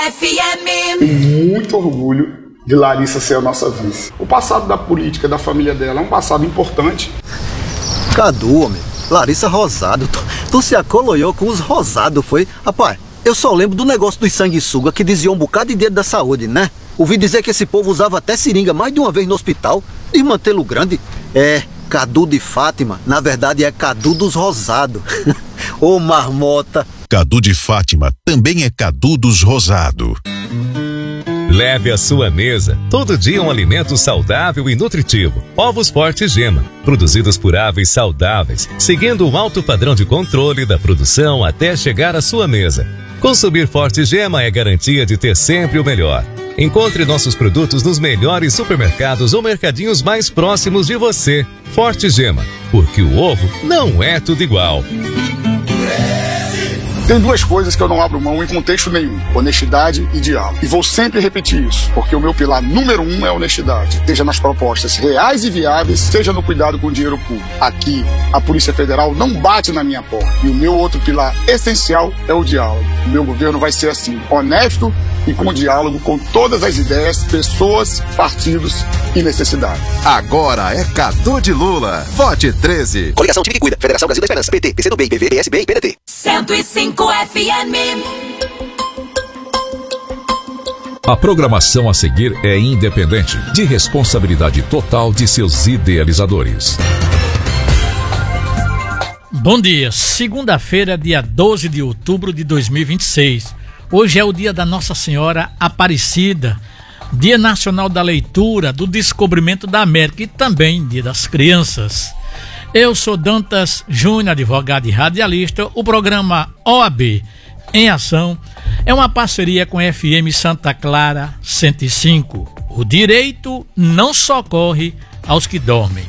FM. Muito orgulho de Larissa ser a nossa vice. O passado da política da família dela é um passado importante. Cadu, homem, Larissa Rosado, tu se acoloiou com os rosados, foi? Rapaz, eu só lembro do negócio dos sanguessuga que dizia um bocado de dinheiro da saúde, né? Ouvi dizer que esse povo usava até seringa mais de uma vez no hospital, desmantelo grande. É, Cadu de Fátima, na verdade é Cadu dos Rosados. Ô marmota. Cadu de Fátima também é Cadu dos Rosados. Leve à sua mesa todo dia um alimento saudável e nutritivo. Ovos Forte Gema, produzidos por aves saudáveis, seguindo um alto padrão de controle da produção até chegar à sua mesa. Consumir Forte Gema é garantia de ter sempre o melhor. Encontre nossos produtos nos melhores supermercados ou mercadinhos mais próximos de você. Forte Gema, porque o ovo não é tudo igual. Tem duas coisas que eu não abro mão em contexto nenhum: honestidade e diálogo. E vou sempre repetir isso, porque o meu pilar número 1 é a honestidade. Seja nas propostas reais e viáveis, seja no cuidado com o dinheiro público. Aqui, a Polícia Federal não bate na minha porta. E o meu outro pilar essencial é o diálogo. O meu governo vai ser assim, honesto e com diálogo com todas as ideias, pessoas, partidos e necessidades. Agora é Cadu de Lula. Vote 13. Coligação Time que Cuida. Federação Brasil da Esperança. PT, PCdoB, PV, PSB e PDT. 105 FM. A programação a seguir é independente, de responsabilidade total de seus idealizadores. Bom dia, segunda-feira, dia 12 de outubro de 2026. Hoje é o dia da Nossa Senhora Aparecida, Dia Nacional da Leitura, do Descobrimento da América e também Dia das Crianças. Eu sou Dantas Júnior, advogado e radialista. O programa OAB em Ação é uma parceria com a FM Santa Clara 105. O direito não socorre aos que dormem.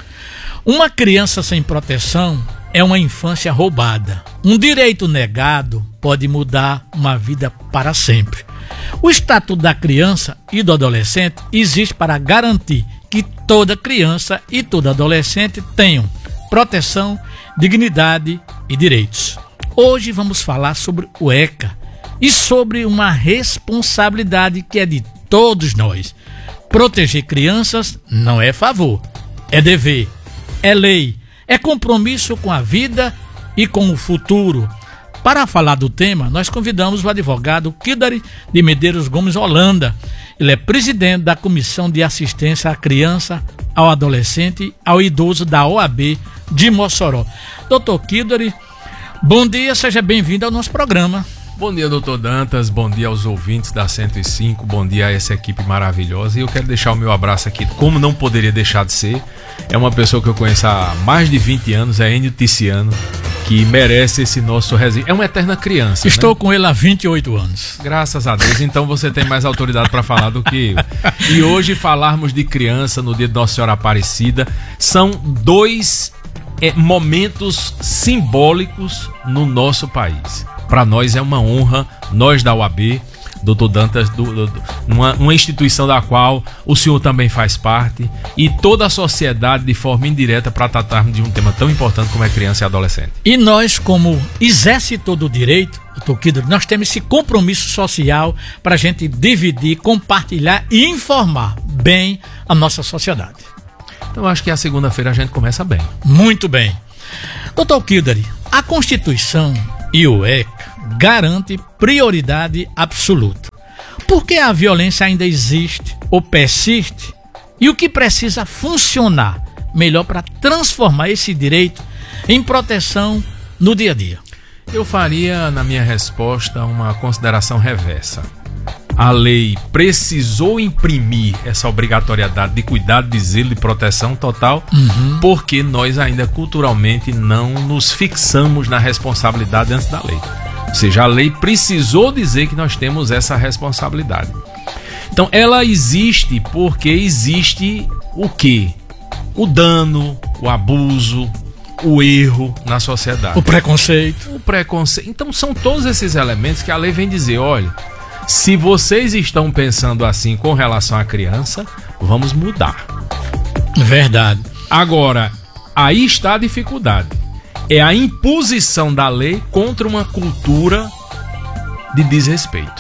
Uma criança sem proteção é uma infância roubada. Um direito negado pode mudar uma vida para sempre. O Estatuto da Criança e do Adolescente existe para garantir que toda criança e todo adolescente tenham proteção, dignidade e direitos. Hoje vamos falar sobre o ECA e sobre uma responsabilidade que é de todos nós. Proteger crianças não é favor, é dever, é lei, é compromisso com a vida e com o futuro. Para falar do tema, nós convidamos o advogado Kildare de Medeiros Gomes Holanda. Ele é presidente da Comissão de Assistência à Criança, ao Adolescente, ao Idoso da OAB de Mossoró. Doutor Kildare, bom dia, seja bem-vindo ao nosso programa. Bom dia, doutor Dantas, bom dia aos ouvintes da 105, bom dia a essa equipe maravilhosa. E eu quero deixar o meu abraço aqui, como não poderia deixar de ser. É uma pessoa que eu conheço há mais de 20 anos, é Enio Ticiano, que merece esse nosso resíduo. É uma eterna criança. Estou com ele há 28 anos. Graças a Deus, então você tem mais autoridade para falar do que eu. E hoje falarmos de criança no dia de Nossa Senhora Aparecida são dois momentos simbólicos no nosso país. Para nós é uma honra, nós da UAB, doutor Dantas, uma instituição da qual o senhor também faz parte, e toda a sociedade de forma indireta, para tratarmos de um tema tão importante como é criança e adolescente. E nós, como exército do direito, doutor Kildare, nós temos esse compromisso social para a gente dividir, compartilhar e informar bem a nossa sociedade. Então acho que a segunda-feira a gente começa bem. Muito bem. Doutor Kildare, a Constituição e o ECA garante prioridade absoluta. Por que a violência ainda existe ou persiste? E o que precisa funcionar melhor para transformar esse direito em proteção no dia a dia? Eu faria, na minha resposta, uma consideração reversa. A lei precisou imprimir essa obrigatoriedade de cuidado, de zelo, de proteção total, porque nós ainda culturalmente não nos fixamos na responsabilidade antes da lei. Ou seja, a lei precisou dizer que nós temos essa responsabilidade. Então, ela existe porque existe o quê? O dano, o abuso, o erro na sociedade. O preconceito. O preconceito. Então, são todos esses elementos que a lei vem dizer, olha, se vocês estão pensando assim com relação à criança, vamos mudar. Verdade. Agora, aí está a dificuldade. É a imposição da lei contra uma cultura de desrespeito.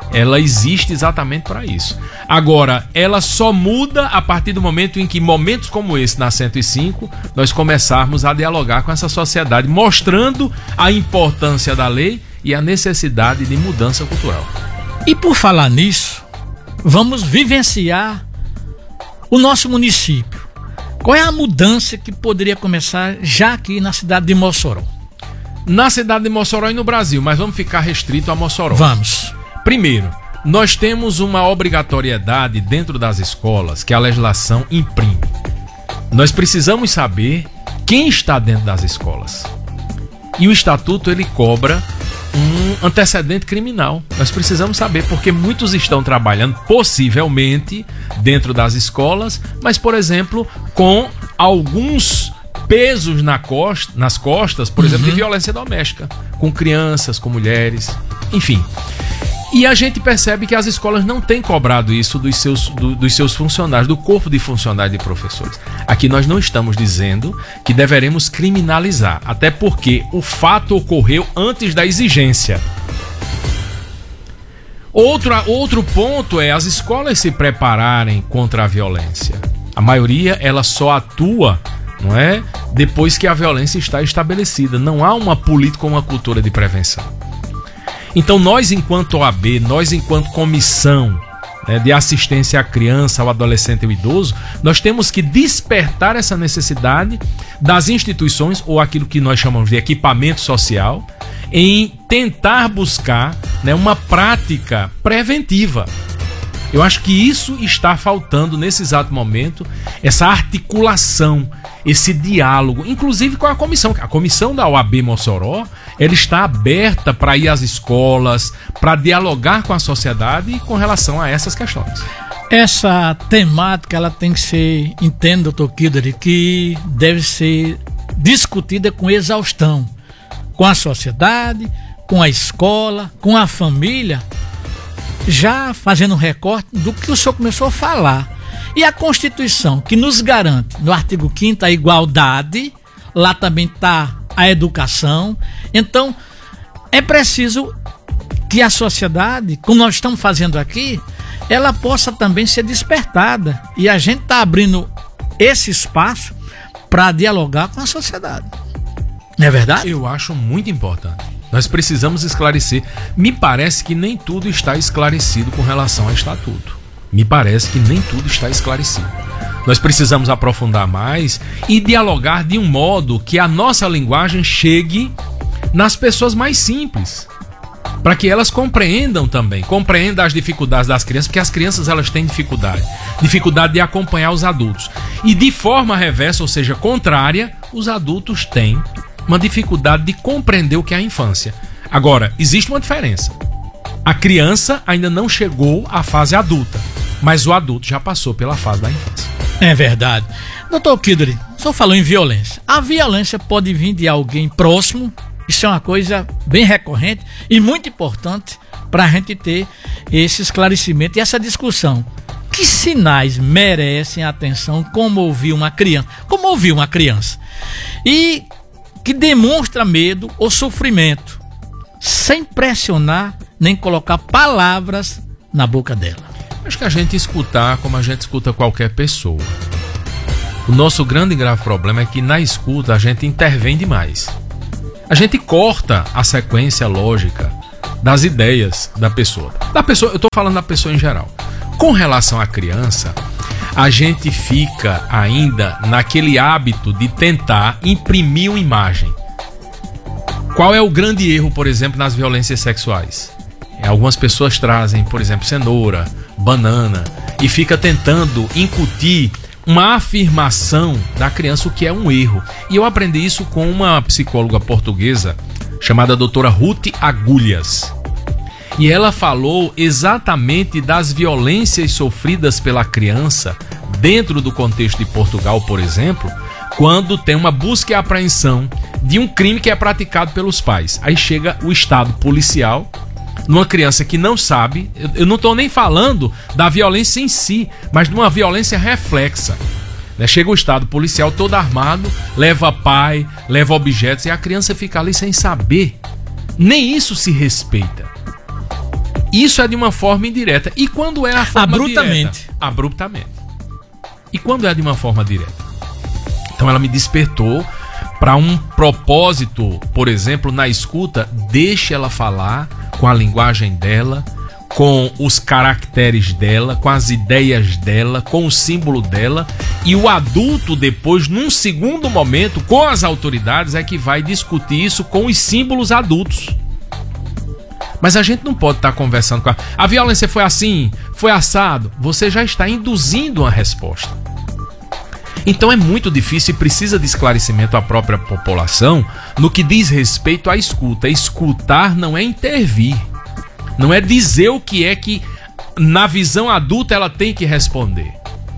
ela existe exatamente para isso. Agora, ela só muda a partir do momento em que momentos como esse na 105 nós começarmos a dialogar com essa sociedade, mostrando a importância da lei e a necessidade de mudança cultural. E por falar nisso, vamos vivenciar o nosso município. Qual é a mudança que poderia começar já aqui na cidade de Mossoró? Na cidade de Mossoró e no Brasil, mas vamos ficar restrito a Mossoró. Vamos. Primeiro, nós temos uma obrigatoriedade dentro das escolas que a legislação imprime. Nós precisamos saber quem está dentro das escolas. E o estatuto, ele cobra um antecedente criminal. Nós precisamos saber, porque muitos estão trabalhando possivelmente dentro das escolas, mas, por exemplo, com alguns pesos nas costas, por exemplo, de violência doméstica, com crianças, com mulheres, enfim. E a gente percebe que as escolas não têm cobrado isso dos seus funcionários, do corpo de funcionários e professores. Aqui nós não estamos dizendo que deveremos criminalizar, até porque o fato ocorreu antes da exigência. Outro ponto é as escolas se prepararem contra a violência. A maioria, ela só atua, não é, depois que a violência está estabelecida. Não há uma política ou uma cultura de prevenção. Então nós, enquanto OAB, nós enquanto comissão, né, de assistência à criança, ao adolescente e ao idoso, nós temos que despertar essa necessidade das instituições, ou aquilo que nós chamamos de equipamento social, em tentar buscar, né, uma prática preventiva. Eu acho que isso está faltando nesse exato momento, essa articulação, esse diálogo, inclusive com a comissão. A comissão da OAB Mossoró, ela está aberta para ir às escolas, para dialogar com a sociedade com relação a essas questões. Essa temática, ela tem que ser, entendo, doutor Kidder, que deve ser discutida com exaustão, com a sociedade, com a escola, com a família, já fazendo um recorte do que o senhor começou a falar. E a Constituição, que nos garante, no artigo 5º, a igualdade, lá também está a educação. Então, é preciso que a sociedade, como nós estamos fazendo aqui, ela possa também ser despertada. E a gente está abrindo esse espaço para dialogar com a sociedade. Não é verdade? Eu acho muito importante. Nós precisamos esclarecer. Me parece que nem tudo está esclarecido com relação ao estatuto. Me parece que nem tudo está esclarecido. Nós precisamos aprofundar mais e dialogar de um modo que a nossa linguagem chegue nas pessoas mais simples, para que elas compreendam também, compreendam as dificuldades das crianças, porque as crianças, elas têm dificuldade de acompanhar os adultos. E de forma reversa, ou seja, contrária, os adultos têm uma dificuldade de compreender o que é a infância. Agora, existe uma diferença. A criança ainda não chegou à fase adulta, mas o adulto já passou pela fase da infância. É verdade. Doutor Kidder, o senhor falou em violência. A violência pode vir de alguém próximo. Isso é uma coisa bem recorrente e muito importante para a gente ter esse esclarecimento e essa discussão. Que sinais merecem atenção como ouvir uma criança? E que demonstra medo ou sofrimento, sem pressionar nem colocar palavras na boca dela. Acho que a gente escutar como a gente escuta qualquer pessoa. O nosso grande e grave problema é que na escuta a gente intervém demais. A gente corta a sequência lógica das ideias da pessoa. Eu estou falando da pessoa em geral. Com relação à criança, a gente fica ainda naquele hábito de tentar imprimir uma imagem. Qual é o grande erro, por exemplo, nas violências sexuais? Algumas pessoas trazem, por exemplo, cenoura, banana, e fica tentando incutir uma afirmação da criança, o que é um erro. E eu aprendi isso com uma psicóloga portuguesa chamada doutora Ruth Agulhas. E ela falou exatamente das violências sofridas pela criança dentro do contexto de Portugal, por exemplo, quando tem uma busca e apreensão de um crime que é praticado pelos pais. Aí chega o estado policial numa criança que não sabe. Eu não estou nem falando da violência em si, mas de uma violência reflexa. Chega o estado policial todo armado, leva pai, leva objetos, e a criança fica ali sem saber. Nem isso se respeita. Isso é de uma forma indireta. E quando é a forma Abruptamente. direta? Abruptamente. E quando é de uma forma direta? Então ela me despertou para um propósito, por exemplo, na escuta. Deixe ela falar com a linguagem dela, com os caracteres dela, com as ideias dela, com o símbolo dela, e o adulto depois, num segundo momento, com as autoridades, é que vai discutir isso com os símbolos adultos. Mas a gente não pode estar conversando com a violência foi assim, foi assado. Você já está induzindo uma resposta. Então é muito difícil e precisa de esclarecimento à própria população no que diz respeito à escuta. Escutar não é intervir. Não é dizer o que é que, na visão adulta, ela tem que responder.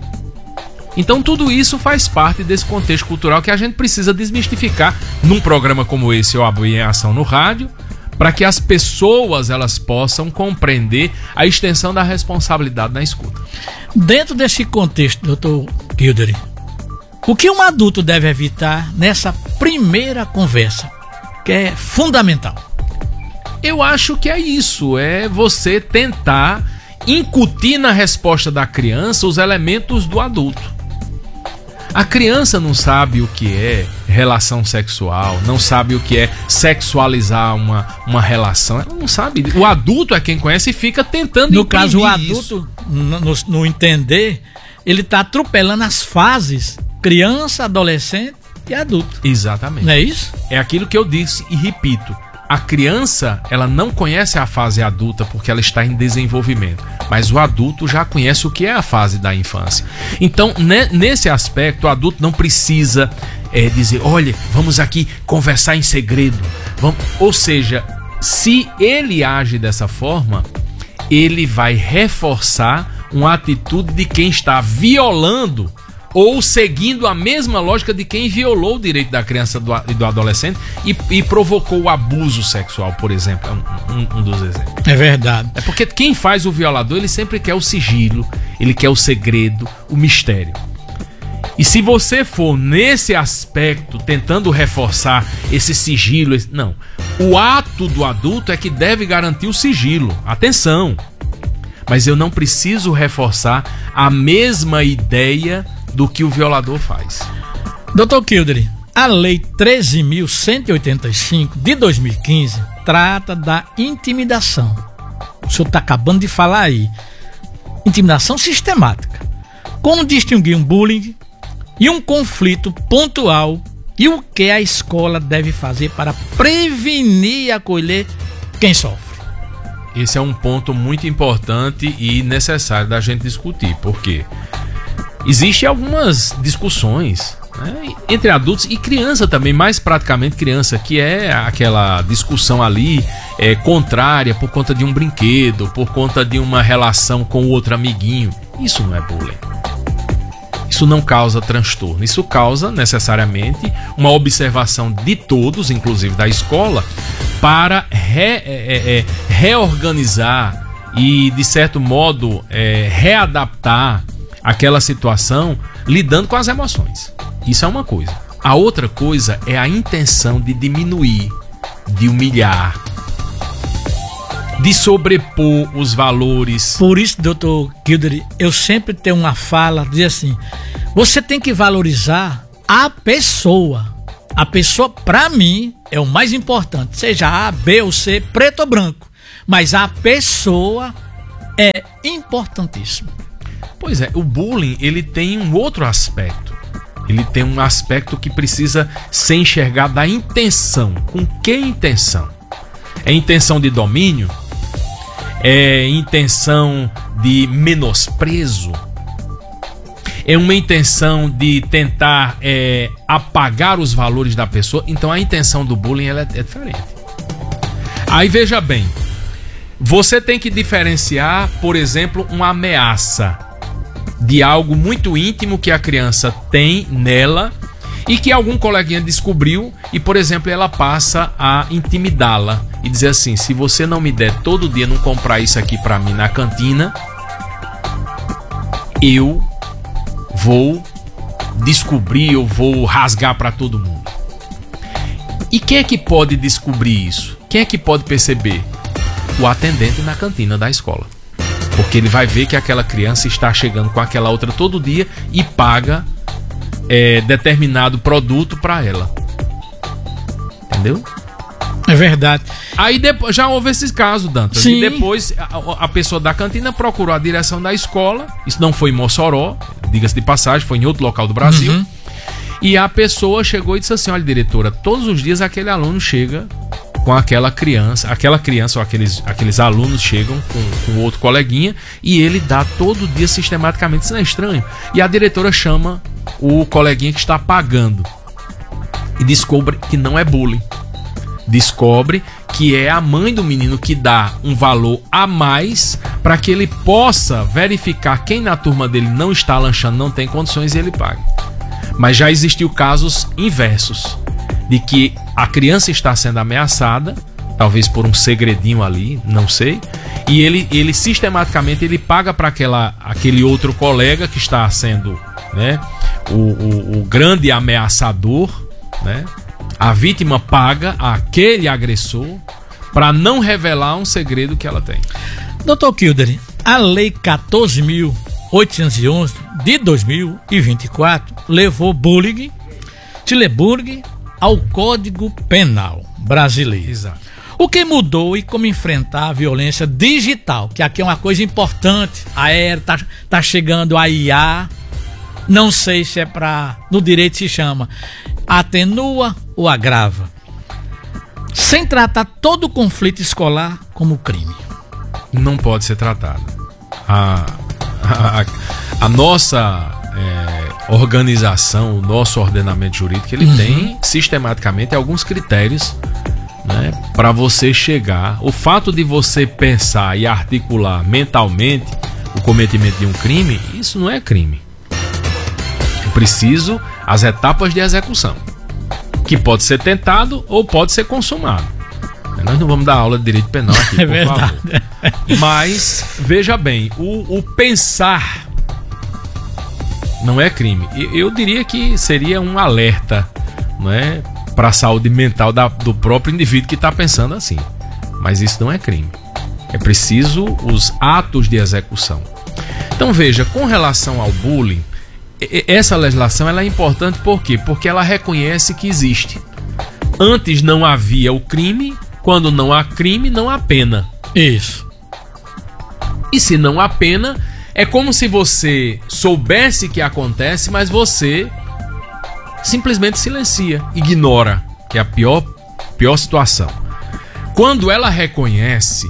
Então tudo isso faz parte desse contexto cultural que a gente precisa desmistificar num programa como esse, o Abo em Ação no rádio, para que as pessoas elas possam compreender a extensão da responsabilidade na escuta. Dentro desse contexto, doutor Kildery, o que um adulto deve evitar nessa primeira conversa, que é fundamental? Eu acho que é isso, é você tentar incutir na resposta da criança os elementos do adulto. A criança não sabe o que é relação sexual, não sabe o que é sexualizar uma relação, ela não sabe. O adulto é quem conhece e fica tentando No caso, o adulto, isso. no entender, ele está atropelando as fases criança, adolescente e adulto. Exatamente. Não é isso? É aquilo que eu disse e repito. A criança, ela não conhece a fase adulta porque ela está em desenvolvimento, mas o adulto já conhece o que é a fase da infância. Então, nesse aspecto, o adulto não precisa dizer, olha, vamos aqui conversar em segredo. Ou seja, se ele age dessa forma, ele vai reforçar uma atitude de quem está violando ou seguindo a mesma lógica de quem violou o direito da criança e do adolescente e provocou o abuso sexual, por exemplo, um dos exemplos. É verdade. É porque quem faz o violador, ele sempre quer o sigilo, ele quer o segredo, o mistério. E se você for nesse aspecto, tentando reforçar esse sigilo, não. O ato do adulto é que deve garantir o sigilo. Atenção! Mas eu não preciso reforçar a mesma ideia do que o violador faz. Doutor Kildery, a Lei 13.185 de 2015 trata da intimidação. O senhor está acabando de falar aí. Intimidação sistemática. Como distinguir um bullying e um conflito pontual e o que a escola deve fazer para prevenir e acolher quem sofre? Esse é um ponto muito importante e necessário da gente discutir. Por quê? Existem algumas discussões, né, entre adultos e criança também, mais praticamente criança, que é aquela discussão ali contrária por conta de um brinquedo, por conta de uma relação com o outro amiguinho. Isso não é bullying. Isso não causa transtorno. Isso causa necessariamente uma observação de todos, inclusive da escola, para reorganizar e, de certo modo, readaptar aquela situação lidando com as emoções. Isso é uma coisa. A outra coisa é a intenção de diminuir, de humilhar, de sobrepor os valores. Por isso, doutor Kildery, eu sempre tenho uma fala, diz assim, você tem que valorizar a pessoa. A pessoa, pra mim, é o mais importante, seja A, B ou C, preto ou branco. Mas a pessoa é importantíssima. Pois é, o bullying, ele tem um outro aspecto. Ele tem um aspecto que precisa ser enxergado da intenção. Com que intenção? É intenção de domínio? É intenção de menosprezo? É uma intenção de tentar apagar os valores da pessoa? Então a intenção do bullying ela é diferente. Aí veja bem, você tem que diferenciar, por exemplo, uma ameaça de algo muito íntimo que a criança tem nela e que algum coleguinha descobriu e, por exemplo, ela passa a intimidá-la e dizer assim, se você não me der todo dia, não comprar isso aqui pra mim na cantina, eu vou descobrir, eu vou rasgar pra todo mundo. E quem é que pode descobrir isso? Quem é que pode perceber? o atendente na cantina da escola. Porque ele vai ver que aquela criança está chegando com aquela outra todo dia e paga determinado produto para ela. Entendeu? É verdade. Aí depois, já houve esses casos, Dantas. Sim. E depois a pessoa da cantina procurou a direção da escola. Isso não foi em Mossoró, diga-se de passagem, foi em outro local do Brasil. Uhum. E a pessoa chegou e disse assim: olha, diretora, todos os dias aquele aluno chega com aquela criança ou aqueles alunos chegam com outro coleguinha e ele dá todo dia sistematicamente. Isso não é estranho? E a diretora chama o coleguinha que está pagando e descobre que não é bullying. Descobre que é a mãe do menino que dá um valor a mais para que ele possa verificar quem na turma dele não está lanchando, não tem condições e ele paga. Mas já existiu casos inversos, de que a criança está sendo ameaçada, talvez por um segredinho ali, não sei, e ele sistematicamente ele paga para aquele outro colega que está sendo, né, o grande ameaçador, né? A vítima paga àquele agressor para não revelar um segredo que ela tem. Dr. Kilder, a Lei 14.811 de 2024 levou bullying, Tilburg ao Código Penal brasileiro. Exato. O que mudou e como enfrentar a violência digital, que aqui é uma coisa importante. A era tá chegando a IA, não sei se é no direito se chama atenua ou agrava, sem tratar todo o conflito escolar como crime. Não pode ser tratado. A nossa organização, o nosso ordenamento jurídico, ele tem sistematicamente alguns critérios, né, para você chegar. O fato de você pensar e articular mentalmente o cometimento de um crime, isso não é crime. É preciso as etapas de execução, que pode ser tentado ou pode ser consumado. Nós não vamos dar aula de direito penal aqui, por verdade. favor. Mas, veja bem, o pensar não é crime. Eu diria que seria um alerta, né, para a saúde mental do próprio indivíduo que está pensando assim. Mas isso não é crime. É preciso os atos de execução. Então, veja, com relação ao bullying, essa legislação ela é importante por quê? Porque ela reconhece que existe. Antes não havia o crime, quando não há crime, não há pena. Isso. E se não há pena, é como se você soubesse que acontece, mas você simplesmente silencia, ignora, que é a pior situação. Quando ela reconhece,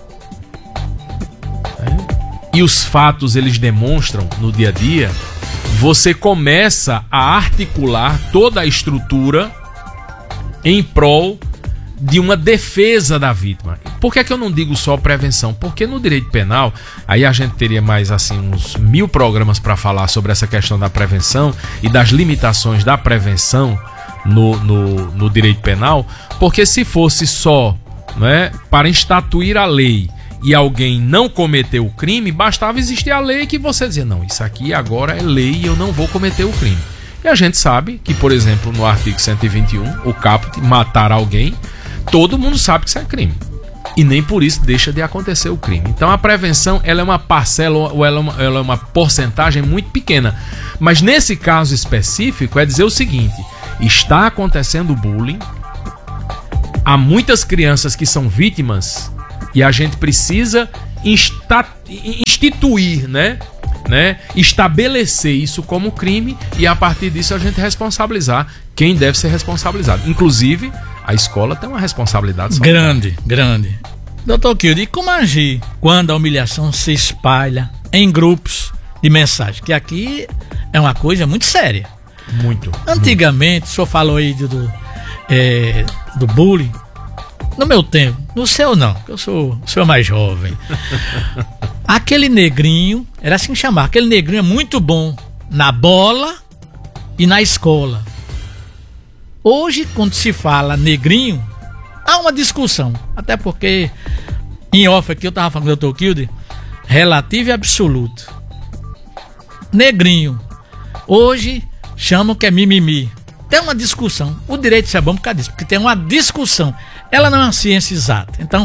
né, e os fatos eles demonstram no dia a dia, você começa a articular toda a estrutura em prol de uma defesa da vítima. Por que é que eu não digo só prevenção? Porque no direito penal, aí a gente teria mais assim uns 1000 programas para falar sobre essa questão da prevenção e das limitações da prevenção no direito penal, porque se fosse só, né, para instituir a lei e alguém não cometeu o crime, bastava existir a lei que você dizia, não, isso aqui agora é lei e eu não vou cometer o crime. E a gente sabe que, por exemplo, no artigo 121, o caput, matar alguém, todo mundo sabe que isso é crime. E nem por isso deixa de acontecer o crime. Então a prevenção ela é uma parcela ou ela é uma porcentagem muito pequena. Mas nesse caso específico é dizer o seguinte, está acontecendo bullying, há muitas crianças que são vítimas e a gente precisa instituir, né, estabelecer isso como crime e a partir disso a gente responsabilizar quem deve ser responsabilizado. Inclusive, a escola tem uma responsabilidade grande. Dr. Kilder, e como agir quando a humilhação se espalha em grupos de mensagem? Que aqui é uma coisa muito séria. Muito. Antigamente, o senhor falou aí do bullying. No meu tempo, no seu não, eu sou mais jovem. Aquele negrinho, era assim que chamava, aquele negrinho é muito bom na bola e na escola. Hoje, quando se fala negrinho, há uma discussão. Até porque, em off aqui, eu estava falando com o Dr. Kilder, relativo e absoluto. Negrinho. Hoje, chamam que é mimimi. Tem uma discussão. O direito isso é bom por causa disso, porque tem uma discussão. Ela não é uma ciência exata. Então,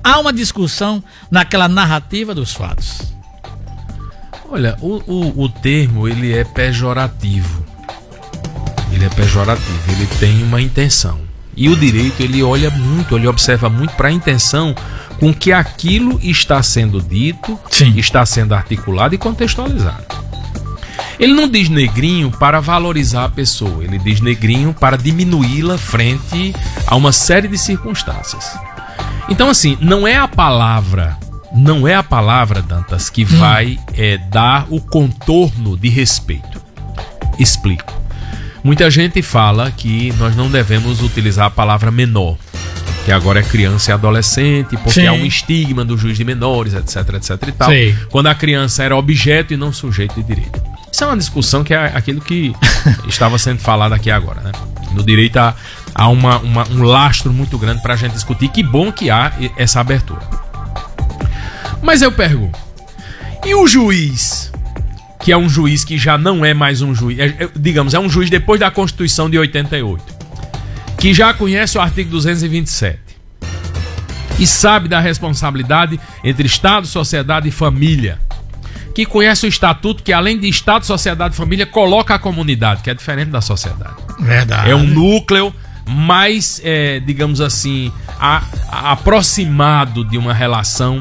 há uma discussão naquela narrativa dos fatos. Olha, o termo, ele é pejorativo. Ele é pejorativo, ele tem uma intenção. E o direito, ele olha muito, ele observa muito para a intenção com que aquilo está sendo dito, Sim. está sendo articulado e contextualizado. Ele não diz negrinho para valorizar a pessoa, ele diz negrinho para diminuí-la frente a uma série de circunstâncias. Então, assim, não é a palavra, Dantas, que vai dar o contorno de respeito. Explico. Muita gente fala que nós não devemos utilizar a palavra menor, que agora é criança e adolescente, porque Sim. há um estigma do juiz de menores, etc, etc e tal. Sim. Quando a criança era objeto e não sujeito de direito. Isso é uma discussão que é aquilo que estava sendo falado aqui agora, né? No direito há um lastro muito grande para a gente discutir. Que bom que há essa abertura. Mas eu pergunto, e o juiz, que é um juiz que já não é mais um juiz, digamos, é um juiz depois da Constituição de 88, que já conhece o artigo 227 e sabe da responsabilidade entre Estado, sociedade e família, que conhece o estatuto que, além de Estado, sociedade e família, coloca a comunidade, que é diferente da sociedade. Verdade. É um núcleo mais, digamos assim, aproximado de uma relação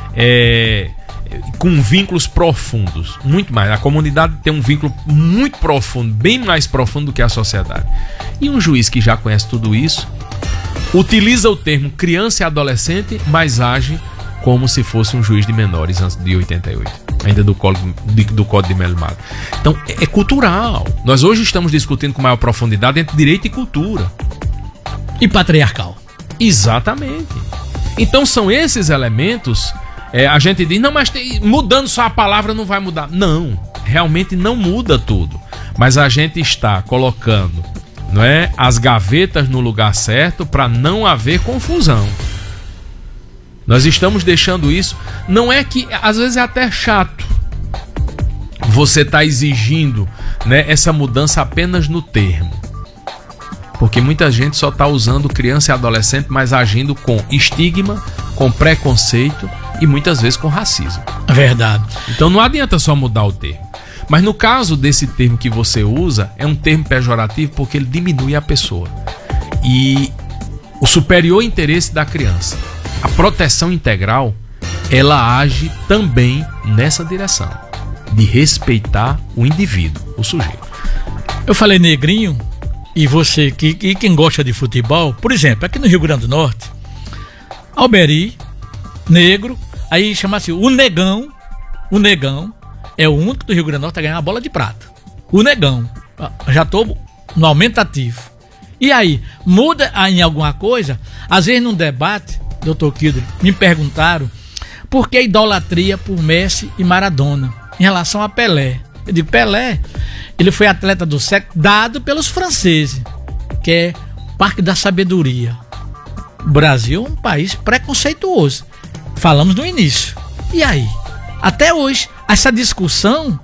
com vínculos profundos, muito mais. A comunidade tem um vínculo muito profundo, bem mais profundo do que a sociedade. E um juiz que já conhece tudo isso utiliza o termo criança e adolescente, mas age como se fosse um juiz de menores antes de 88, ainda do Código de Melo Mato. Então é cultural. Nós hoje estamos discutindo com maior profundidade entre direito e cultura. E patriarcal. Exatamente. Então são esses elementos. A gente diz, não, mas mudando só a palavra não vai mudar. Não, realmente não muda tudo. Mas a gente está colocando, não é, as gavetas no lugar certo para não haver confusão. Nós estamos deixando isso. Não é que, às vezes é até chato você está exigindo, né, essa mudança apenas no termo. Porque muita gente só está usando criança e adolescente, mas agindo com estigma, com preconceito e muitas vezes com racismo. Verdade. Então não adianta só mudar o termo. Mas no caso desse termo que você usa, é um termo pejorativo porque ele diminui a pessoa. E o superior interesse da criança, a proteção integral, ela age também nessa direção, de respeitar o indivíduo, o sujeito. Eu falei negrinho, e você, quem gosta de futebol, por exemplo, aqui no Rio Grande do Norte, Alberi, negro, aí chama-se o Negão é o único do Rio Grande do Norte a ganhar a bola de prata. O Negão. Já estou no aumentativo. E aí, muda em alguma coisa? Às vezes num debate, doutor Kildre, me perguntaram por que a idolatria por Messi e Maradona em relação a Pelé. Eu digo, Pelé, ele foi atleta do século dado pelos franceses, que é Parque da Sabedoria. O Brasil é um país preconceituoso. Falamos no início. E aí? Até hoje, essa discussão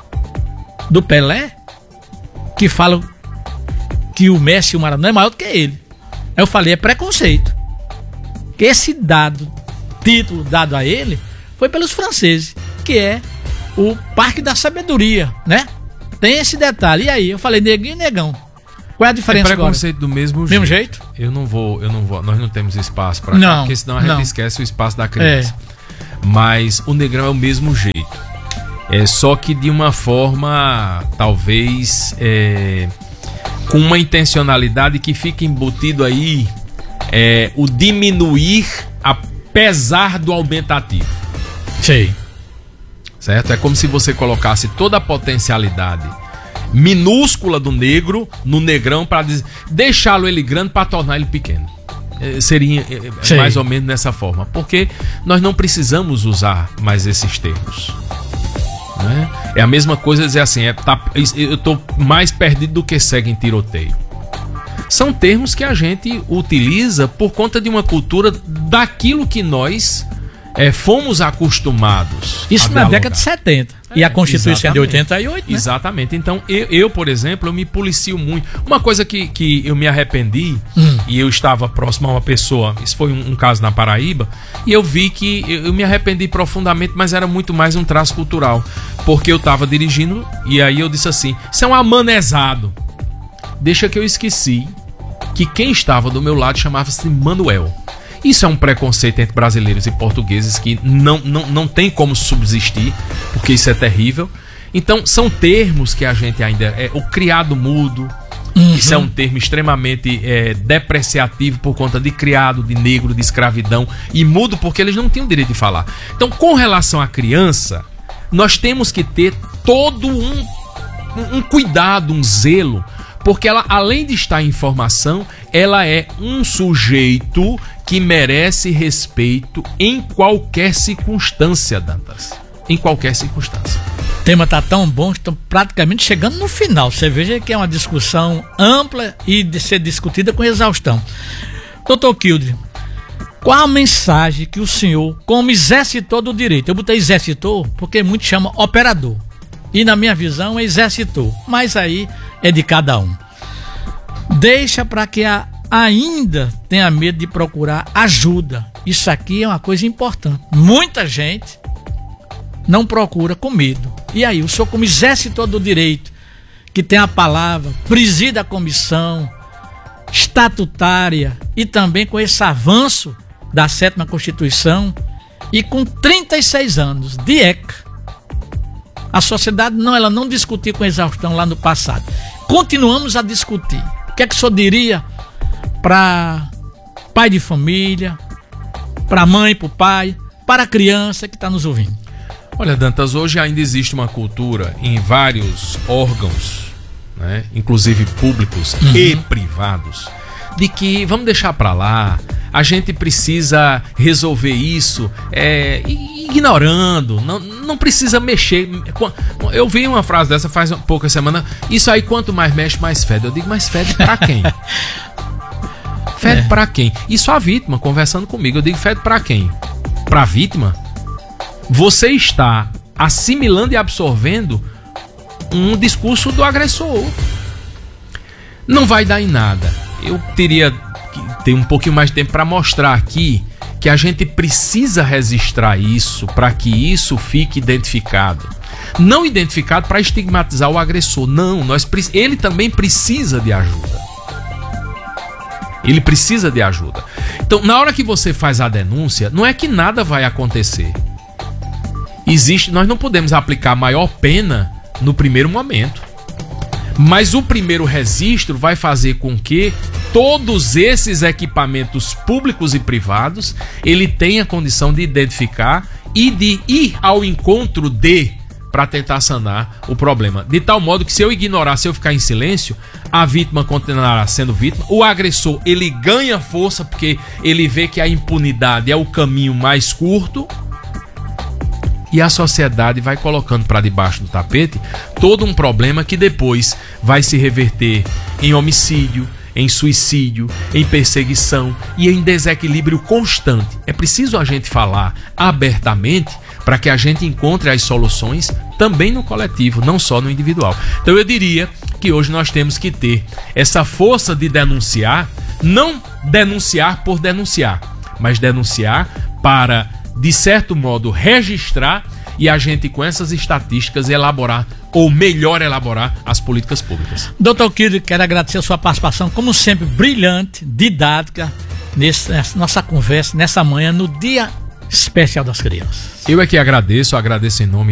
do Pelé, que falam que o Messi e o Maradona é maior do que ele. Eu falei, é preconceito. Que esse título dado a ele, foi pelos franceses, que é o Parque da Sabedoria, né? Tem esse detalhe. E aí, eu falei neguinho e negão. Qual é a diferença agora? É preconceito do mesmo jeito. Eu não vou, nós não temos espaço para cá, porque senão a gente esquece o espaço da criança. Mas o negrão é o mesmo jeito. Só que de uma forma, talvez, com uma intencionalidade que fica embutido aí, o diminuir apesar do aumentativo. Sim. Certo? É como se você colocasse toda a potencialidade minúscula do negro no negrão para deixá-lo ele grande para tornar ele pequeno. Seria mais ou menos dessa forma. Porque nós não precisamos usar mais esses termos. Né? É a mesma coisa dizer assim, eu estou mais perdido do que cego em tiroteio. São termos que a gente utiliza por conta de uma cultura daquilo que nós fomos acostumados. Isso na década de 70. E a Constituição é de 88, né? Exatamente. Então, eu, por exemplo, eu me policio muito. Uma coisa que eu me arrependi, e eu estava próximo a uma pessoa, isso foi um caso na Paraíba, e eu vi que eu me arrependi profundamente, mas era muito mais um traço cultural. Porque eu estava dirigindo, e aí eu disse assim, isso é um amanezado. Deixa que eu esqueci que quem estava do meu lado chamava-se Manuel. Isso é um preconceito entre brasileiros e portugueses que não tem como subsistir, porque isso é terrível. Então, são termos que a gente ainda... o criado mudo, isso é um termo extremamente depreciativo por conta de criado, de negro, de escravidão, e mudo porque eles não tinham direito de falar. Então, com relação à criança, nós temos que ter todo um cuidado, um zelo, porque ela, além de estar em formação, ela é um sujeito que merece respeito em qualquer circunstância, Dantas. Em qualquer circunstância. O tema tá tão bom que estamos praticamente chegando no final. Você veja que é uma discussão ampla e de ser discutida com exaustão. Doutor Kilde, qual a mensagem que o senhor, como exercitor do direito, eu botei exercitor porque muitos chamam operador, e na minha visão é exercitor, mas aí é de cada um, deixa para que ainda tenha medo de procurar ajuda? Isso aqui é uma coisa importante. Muita gente não procura com medo. E aí, o senhor, como exercitor do direito, que tem a palavra, presida a comissão estatutária e também com esse avanço da 7ª Constituição, e com 36 anos de ECA, a sociedade ela não discutiu com exaustão lá no passado. Continuamos a discutir. O que é que o senhor diria para pai de família, para mãe, para o pai, para a criança que está nos ouvindo? Olha, Dantas, hoje ainda existe uma cultura em vários órgãos, né, inclusive públicos e privados, de que vamos deixar para lá, a gente precisa resolver isso ignorando, não precisa mexer. Eu vi uma frase dessa faz poucas semanas, isso aí quanto mais mexe, mais fede. Eu digo, mas fede pra quem? Fede pra quem? Isso a vítima conversando comigo, eu digo, fede pra quem? Pra vítima? Você está assimilando e absorvendo um discurso do agressor. Não vai dar em nada. Eu teria que ter um pouquinho mais de tempo para mostrar aqui que a gente precisa registrar isso para que isso fique identificado. Não identificado para estigmatizar o agressor. Não, ele também precisa de ajuda. Ele precisa de ajuda. Então, na hora que você faz a denúncia, não é que nada vai acontecer. Nós não podemos aplicar maior pena no primeiro momento. Mas o primeiro registro vai fazer com que todos esses equipamentos públicos e privados ele tenha condição de identificar e de ir ao encontro para tentar sanar o problema. De tal modo que se eu ignorar, se eu ficar em silêncio, a vítima continuará sendo vítima. O agressor, ele ganha força porque ele vê que a impunidade é o caminho mais curto. E a sociedade vai colocando para debaixo do tapete todo um problema que depois vai se reverter em homicídio, em suicídio, em perseguição e em desequilíbrio constante. É preciso a gente falar abertamente para que a gente encontre as soluções também no coletivo, não só no individual. Então eu diria que hoje nós temos que ter essa força de denunciar, não denunciar por denunciar, mas denunciar para, de certo modo, registrar e a gente, com essas estatísticas, elaborar, ou melhor elaborar, as políticas públicas. Doutor Kilde, quero agradecer a sua participação, como sempre, brilhante, didática, nessa nossa conversa, nessa manhã, no Dia Especial das Crianças. Eu é que agradeço em nome